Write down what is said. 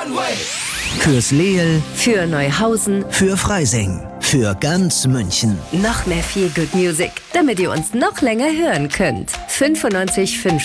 Fürs Leel, Für Neuhausen für Freising, für ganz München. noch mehr Feel Good Music, damit ihr uns noch länger hören könnt. 95,5